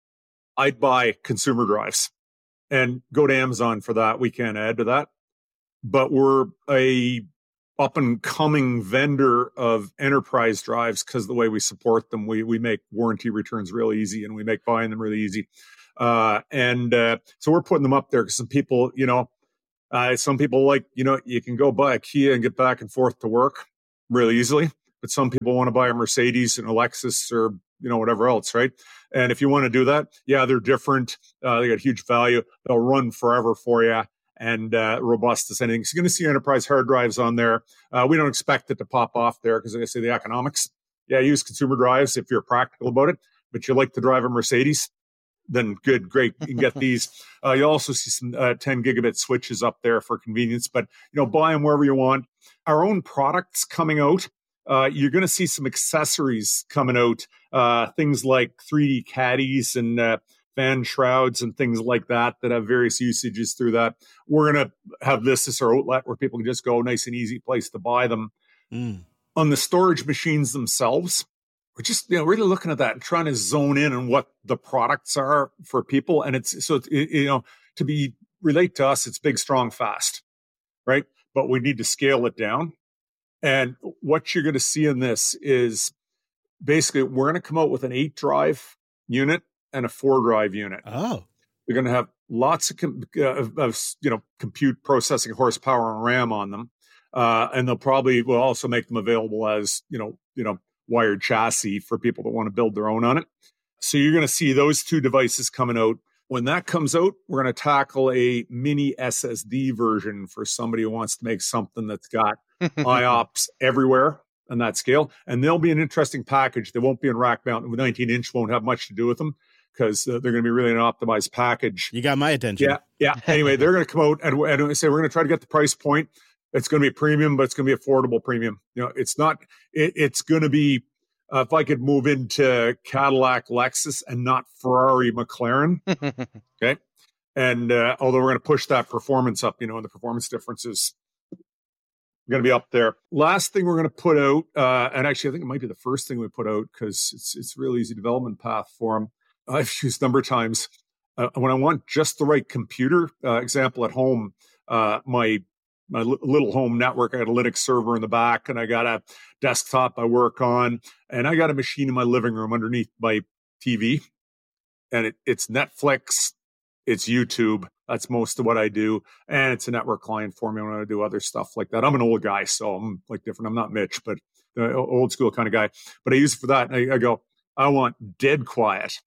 I'd buy consumer drives and go to Amazon for that. We can't add to that, but we're a up and coming vendor of enterprise drives because the way we support them, we we make warranty returns real easy and we make buying them really easy. Uh, and uh, so we're putting them up there because some people, you know, uh, some people like, you know, you can go buy a Kia and get back and forth to work really easily, but some people want to buy a Mercedes and a Lexus or, you know, whatever else, right? And if you want to do that, yeah, they're different. Uh, they got huge value. They'll run forever for you and uh, robust as anything. So you're going to see enterprise hard drives on there. Uh, we don't expect it to pop off there because, like I say, the economics. Yeah, use consumer drives if you're practical about it, but you like to drive a Mercedes, then good, great. You can get these. Uh, you also see some uh, ten gigabit switches up there for convenience, but you know, buy them wherever you want. Our own products coming out. Uh, you're going to see some accessories coming out, uh, things like three D caddies and uh, fan shrouds and things like that that have various usages through that. We're going to have this as our outlet where people can just go, nice and easy place to buy them. Mm. On the storage machines themselves, we're just, you know, really looking at that and trying to zone in on what the products are for people. And it's, so, it's, you know, to be, relate to us, it's big, strong, fast, right? But we need to scale it down. And what you're going to see in this is basically we're going to come out with an eight drive unit and a four drive unit. Oh, We're going to have lots of, com- uh, of, of, you know, compute processing horsepower and RAM on them. Uh, and they'll probably will also make them available as, you know, you know, wired chassis for people that want to build their own on it. So you're going to see those two devices coming out. When that comes out, we're going to tackle a mini S S D version for somebody who wants to make something that's got I O P S everywhere on that scale. And they'll be an interesting package. They won't be in rack mount. The nineteen inch won't have much to do with them because uh, they're going to be really an optimized package. you got my attention. Yeah, yeah. Anyway, they're going to come out and, and I say we're going to try to get the price point. It's going to be premium, but it's going to be affordable premium. You know, it's not. It, it's going to be. Uh, if I could move into Cadillac, Lexus, and not Ferrari, McLaren, okay. And uh, although we're going to push that performance up, you know, and the performance differences going to be up there. Last thing we're going to put out, uh, and actually I think it might be the first thing we put out because it's it's a real easy development path for them. I've used a number of times uh, when I want just the right computer. Uh, example at home, uh, my my li- little home network. I got a Linux server in the back, and I got a desktop I work on, and I got a machine in my living room underneath my T V, and it, it's Netflix, it's YouTube. That's most of what I do, and it's a network client for me when I do other stuff like that. I'm an old guy, so I'm like different. I'm not Mitch, but the old school kind of guy. But I use it for that. And I, I go, I want dead quiet,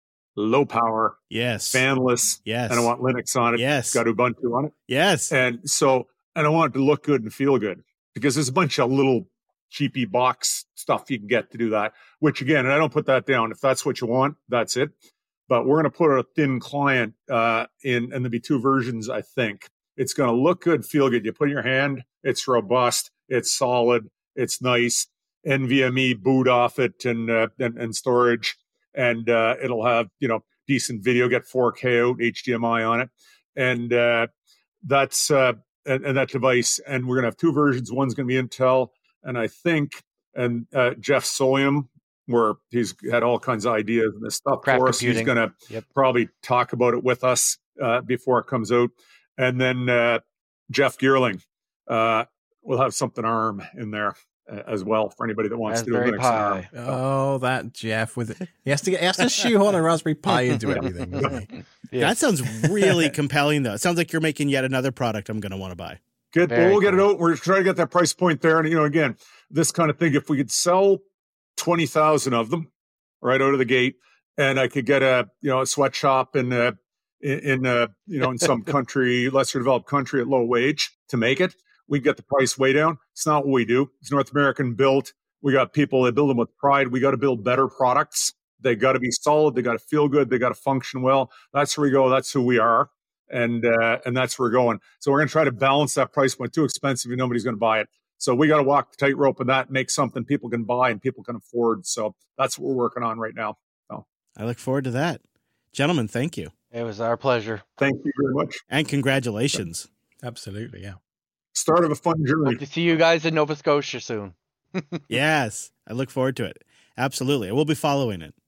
low power, Yes. fanless, Yes. and I want Linux on it. Yes. It's got Ubuntu on it, Yes. and so and I want it to look good and feel good because there's a bunch of little cheapy box stuff you can get to do that. Which again, and I don't put that down. If that's what you want, that's it. But we're going to put a thin client uh, in, and there'll be two versions, I think. It's going to look good, feel good. You put in your hand, it's robust, it's solid, it's nice. NVMe boot off it and uh, and, and storage, and uh, it'll have, you know, decent video, get four K out, H D M I on it, and uh, that's uh, and, and that device. And we're going to have two versions. One's going to be Intel, and I think, and uh, Jeff Solium, where he's had all kinds of ideas and this stuff Craft for us. computing. He's going to Yep. probably talk about it with us uh, before it comes out. And then uh, Jeff Geerling uh, will have something ARM in there uh, as well for anybody that wants to do a Raspberry Linux and ARM. Pi. Oh, that Jeff with it. He has to get, he has to shoehorn a Raspberry Pi into everything, doesn't he? Yeah. That sounds really compelling, though. It sounds like you're making yet another product I'm going to want to buy. Good. Very Well, we'll get it cool. out. We're trying to get that price point there. And, you know, again, this kind of thing, if we could sell twenty thousand of them right out of the gate, and I could get a, you know, a sweatshop in, uh, in, in uh, you know, in some country, lesser developed country at low wage to make it, we'd get the price way down. It's not what we do. It's North American built. We got people that build them with pride. We got to build better products. They got to be solid. They got to feel good. They got to function well. That's where we go. That's who we are. And, uh, and that's where we're going. So we're going to try to balance that price point. Too expensive, and nobody's going to buy it. So we got to walk the tightrope of that, and make something people can buy and people can afford. So that's what we're working on right now. So I look forward to that. Gentlemen, thank you. It was our pleasure. Thank you very much. And congratulations. Absolutely, yeah. Start of a fun journey. Hope to see you guys in Nova Scotia soon. Yes, I look forward to it. Absolutely. We'll be following it.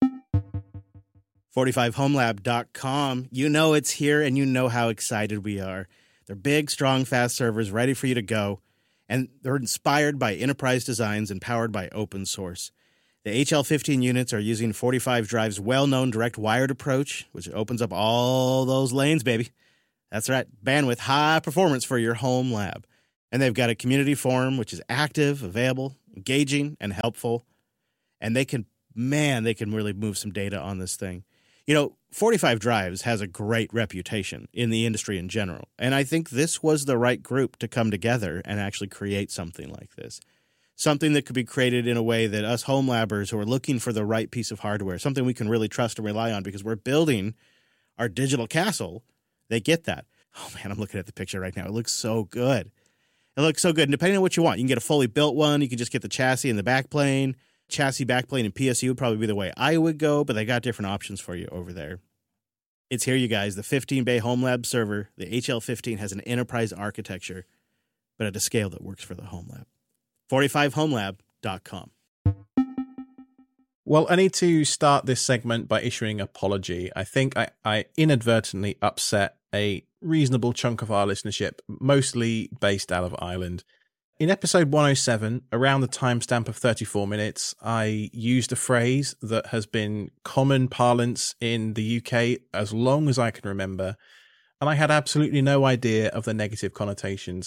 forty-five home lab dot com. You know it's here, and you know how excited we are. They're big, strong, fast servers ready for you to go, and they're inspired by enterprise designs and powered by open source. The H L fifteen units are using forty-five Drive's well-known direct wired approach, which opens up all those lanes, baby. That's right, bandwidth, high performance for your home lab. And they've got a community forum, which is active, available, engaging, and helpful. And they can, man, they can really move some data on this thing. You know, forty-five Drives has a great reputation in the industry in general. And I think this was the right group to come together and actually create something like this. Something that could be created in a way that us home labbers who are looking for the right piece of hardware, something we can really trust and rely on because we're building our digital castle, they get that. Oh, man, I'm looking at the picture right now. It looks so good. It looks so good. And depending on what you want, you can get a fully built one. You can just get the chassis and the backplane. Chassis, backplane, and P S U would probably be the way I would go, but they got different options for you over there. It's here, you guys. The fifteen bay home lab server, the H L fifteen, has an enterprise architecture, but at a scale that works for the home lab. forty-five home lab dot com. Well, I need to start this segment by issuing an apology. I think I, I inadvertently upset a reasonable chunk of our listenership, mostly based out of Ireland. In episode one oh seven, around the timestamp of thirty-four minutes, I used a phrase that has been common parlance in the U K as long as I can remember, and I had absolutely no idea of the negative connotations.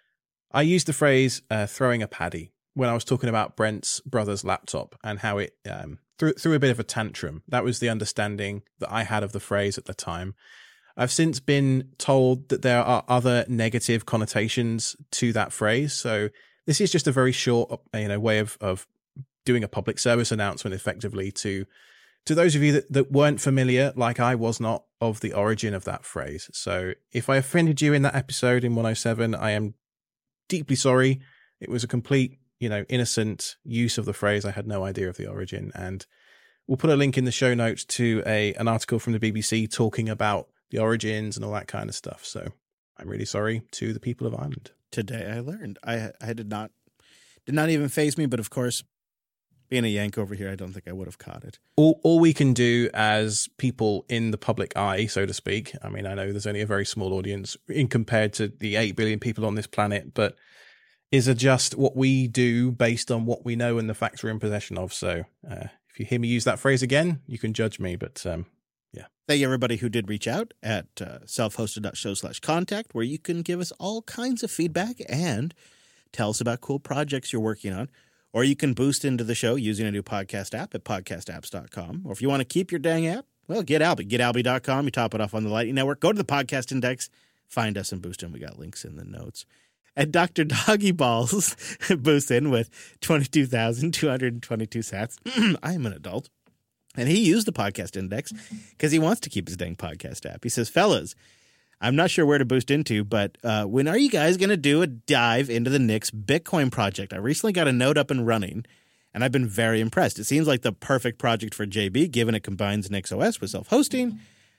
I used the phrase uh, throwing a paddy when I was talking about Brent's brother's laptop and how it um, threw, threw a bit of a tantrum. That was the understanding that I had of the phrase at the time. I've since been told that there are other negative connotations to that phrase. So this is just a very short, you know, way of, of doing a public service announcement effectively to, to those of you that, that weren't familiar, like I was not, of the origin of that phrase. So if I offended you in that episode in one oh seven, I am deeply sorry. It was a complete, you know, innocent use of the phrase. I had no idea of the origin. And we'll put a link in the show notes to a, an article from the B B C talking about the origins and all that kind of stuff. So I'm really sorry to the people of Ireland. Today I learned. I I did not did not even faze me, but of course, being a Yank over here, I don't think I would have caught it. All all we can do as people in the public eye, so to speak, I mean, I know there's only a very small audience in compared to the eight billion people on this planet, but is adjust what we do based on what we know and the facts we're in possession of. So uh, if you hear me use that phrase again, you can judge me, but um, yeah. Thank you, everybody who did reach out at uh, self-hosted.show slash contact, where you can give us all kinds of feedback and tell us about cool projects you're working on. Or you can boost into the show using a new podcast app at podcast apps dot com. Or if you want to keep your dang app, well, get Alby. get alby dot com. You top it off on the Lightning Network. Go to the podcast index, find us and boost in. We got links in the notes. And Doctor Doggy Balls boosts in with twenty-two thousand two hundred twenty-two sats. I am an adult. And he used the podcast index because he wants to keep his dang podcast app. He says, fellas, I'm not sure where to boost into, but uh, when are you guys going to do a dive into the Nix Bitcoin project? I recently got a node up and running, and I've been very impressed. It seems like the perfect project for J B, given it combines NixOS with self-hosting,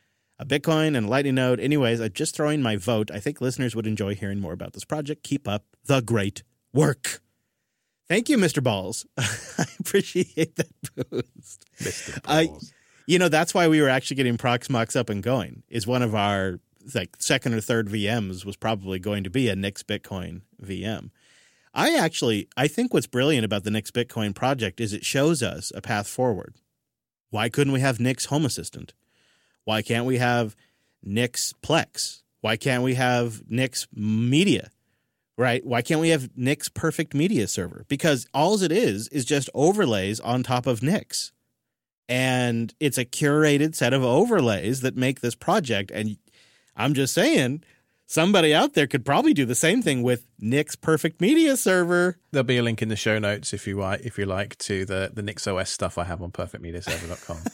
a Bitcoin, and a Lightning node. Anyways, I'm just throwing my vote. I think listeners would enjoy hearing more about this project. Keep up the great work. Thank you, Mister Balls. I appreciate that boost. Mister I, Balls. you know, that's why we were actually getting Proxmox up and going, is one of our like second or third V Ms was probably going to be a Nix Bitcoin V M. I actually, I think what's brilliant about the Nix Bitcoin project is it shows us a path forward. Why couldn't we have Nix Home Assistant? Why can't we have Nix Plex? Why can't we have Nix Media? Right? Why can't we have Nix Perfect Media Server? Because all it is is just overlays on top of Nix. And it's a curated set of overlays that make this project. And I'm just saying, somebody out there could probably do the same thing with Nix Perfect Media Server. There'll be a link in the show notes if you like, if you like, to the the NixOS stuff I have on perfect media server dot com.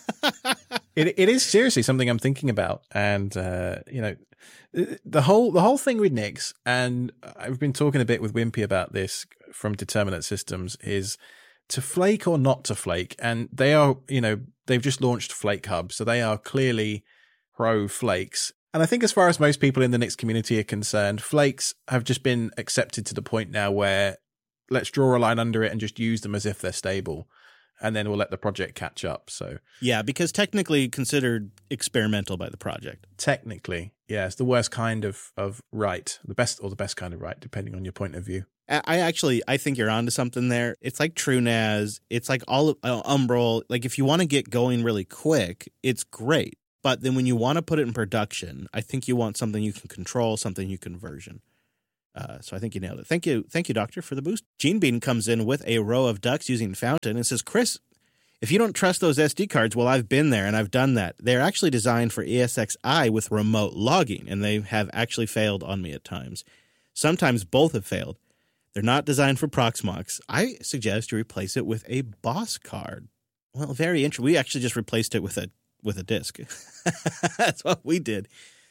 it it is seriously something I'm thinking about, and uh, you know, the whole the whole thing with Nix, and I've been talking a bit with Wimpy about this from Determinate Systems, is to flake or not to flake, and they are, you know, they've just launched Flake Hub, so they are clearly pro Flakes. And I think as far as most people in the Nix community are concerned, Flakes have just been accepted to the point now where let's draw a line under it and just use them as if they're stable. And then we'll let the project catch up. So yeah, because technically considered experimental by the project. Technically, yeah, it's the worst kind of, of right, the best or the best kind of right, depending on your point of view. I actually, I think you're onto something there. It's like TrueNAS. It's like all of uh, Umbrel. Like if you want to get going really quick, it's great. But then when you want to put it in production, I think you want something you can control, something you can version. Uh, so I think you nailed it. Thank you. Thank you, Doctor, for the boost. Gene Bean comes in with a row of ducks using Fountain and says, Chris, if you don't trust those S D cards, well, I've been there and I've done that. They're actually designed for E S X i with remote logging, and they have actually failed on me at times. Sometimes both have failed. They're not designed for Proxmox. I suggest you replace it with a boss card. Well, very interesting. We actually just replaced it with a with a disc. That's what we did.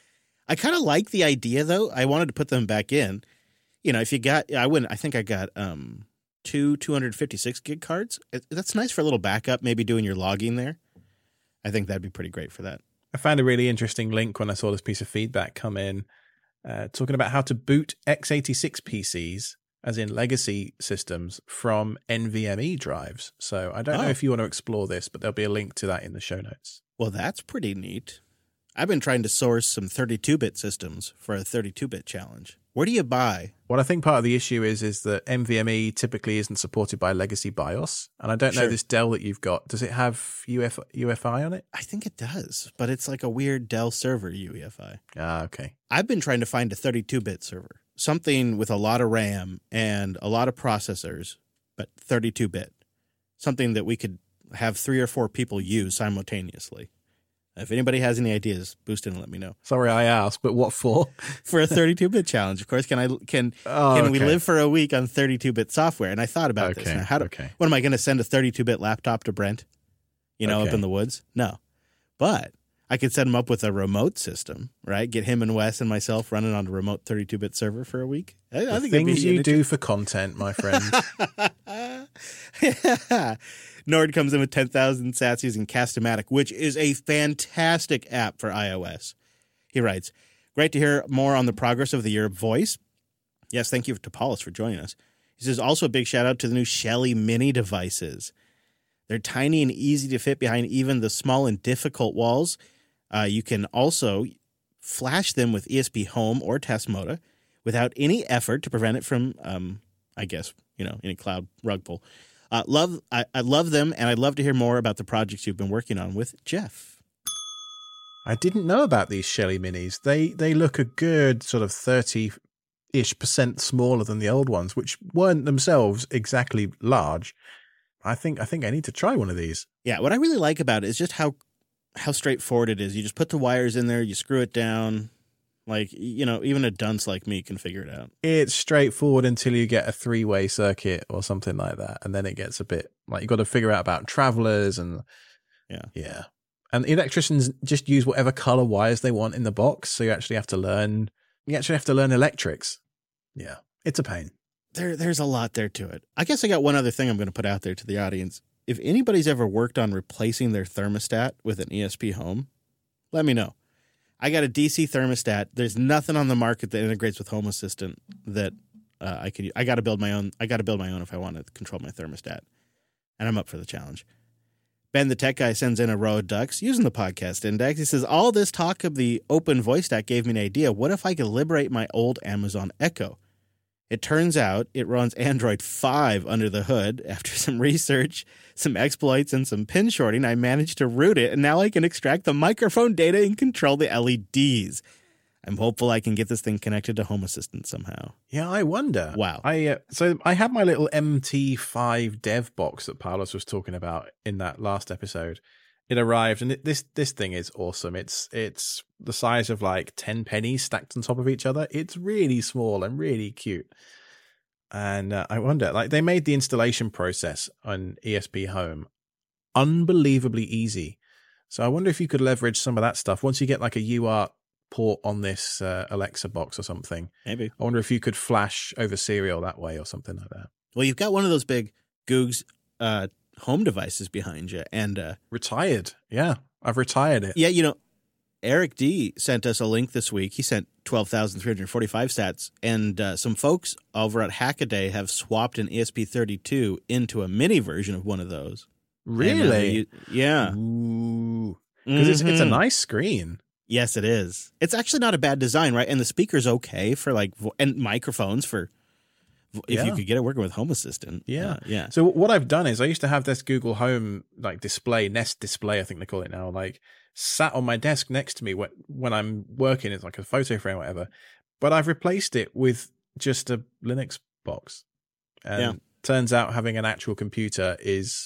I kind of like the idea, though. I wanted to put them back in. You know, if you got, I wouldn't, I think I got um, two two hundred fifty-six gig cards. It, that's nice for a little backup, maybe doing your logging there. I think that'd be pretty great for that. I found a really interesting link when I saw this piece of feedback come in, uh, talking about how to boot x eighty-six P Cs, as in legacy systems, from NVMe drives. So I don't Oh. know if you want to explore this, but there'll be a link to that in the show notes. Well, that's pretty neat. I've been trying to source some thirty-two bit systems for a thirty-two bit challenge. Where do you buy? What I think part of the issue is is that NVMe typically isn't supported by legacy BIOS. And I don't know Sure. this Dell that you've got. Does it have U F, U F I on it? I think it does, but it's like a weird Dell server U E F I. Ah, okay. I've been trying to find a thirty-two bit server, something with a lot of RAM and a lot of processors, but thirty-two bit, something that we could have three or four people use simultaneously. If anybody has any ideas, boost in and let me know. Sorry I asked, but what for? For a thirty-two bit challenge, of course, can I can Oh, can we okay. live for a week on thirty-two bit software? And I thought about this. Okay, Now, how do, okay. what am I going to send a thirty-two bit laptop to Brent? You know, up Okay. in the woods? No. But I could set him up with a remote system, right? Get him and Wes and myself running on a remote thirty-two bit server for a week. I, I The think it'd be things you an do for content, my friend. Nord comes in with ten thousand sats using Cast-O-Matic, which is a fantastic app for iOS. He writes, great to hear more on the progress of the Europe voice. Yes, thank you to Paulus for joining us. He says, also a big shout out to the new Shelly Mini devices. They're tiny and easy to fit behind even the small and difficult walls. Uh, you can also flash them with E S P Home or Tasmota without any effort to prevent it from, um, I guess, you know, any cloud rug pull. Uh, love, I, I love them, and I'd love to hear more about the projects you've been working on with Jeff. I didn't know about these Shelly Minis. They they look a good sort of thirty-ish percent smaller than the old ones, which weren't themselves exactly large. I think I think I need to try one of these. Yeah, what I really like about it is just how how straightforward it is. You just put the wires in there, you screw it down. Like, you know, even a dunce like me can figure it out. It's straightforward until you get a three-way circuit or something like that, and then it gets a bit like you've got to figure out about travelers and Yeah. yeah. And electricians just use whatever color wires they want in the box, so you actually have to learn. You actually have to learn electrics. Yeah, it's a pain. There, there's a lot there to it. I guess I got one other thing I'm going to put out there to the audience. If anybody's ever worked on replacing their thermostat with an E S P Home, let me know. I got a D C thermostat. There's nothing on the market that integrates with Home Assistant that uh, I can. I got to build my own. I got to build my own if I want to control my thermostat, and I'm up for the challenge. Ben, the tech guy, sends in a row of ducks using the podcast index. He says, all this talk of the open voice stack gave me an idea. What if I could liberate my old Amazon Echo? It turns out it runs Android five under the hood. After some research, some exploits, and some pin shorting, I managed to root it, and now I can extract the microphone data and control the L E Ds. I'm hopeful I can get this thing connected to Home Assistant somehow. Yeah, I wonder. Wow. I uh, so I had my little M T five dev box that Paulus was talking about in that last episode. It arrived, and it, this this thing is awesome. It's it's the size of like ten pennies stacked on top of each other. It's really small and really cute. And uh, I wonder, like, they made the installation process on E S P Home unbelievably easy. So I wonder if you could leverage some of that stuff once you get like a U A R T port on this uh, Alexa box or something. Maybe. I wonder if you could flash over serial that way or something like that. Well, you've got one of those big Googs uh, home devices behind you, and uh, Retired. Yeah. I've retired it. yeah, you know, Eric D sent us a link this week. He sent twelve thousand three hundred forty-five sats, and uh, some folks over at Hackaday have swapped an E S P thirty-two into a mini version of one of those. Really? And, uh, yeah. Ooh. Because it's, it's a Mhm. nice screen. Yes, it is. It's actually not a bad design, right? And the speaker's okay for like, vo- and microphones for, vo- if Yeah. you could get it working with Home Assistant. Yeah. Uh, yeah. So what I've done is I used to have this Google Home like display, Nest display, I think they call it now, like sat on my desk next to me when, when I'm working. It's like a photo frame or whatever. But I've replaced it with just a Linux box. And Yeah. turns out having an actual computer is